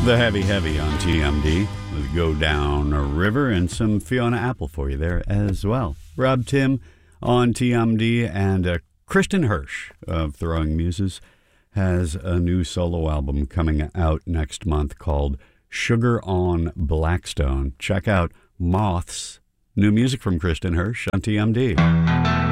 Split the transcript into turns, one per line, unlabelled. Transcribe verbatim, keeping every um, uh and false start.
The Heavy Heavy on T M D with Go Down a River and some Fiona Apple for you there as well. Rob Tim on T M D, and uh, Kristen Hirsch of Throwing Muses has a new solo album coming out next month called Sugar on Blackstone. Check out Moths, new music from Kristen Hirsch on T M D.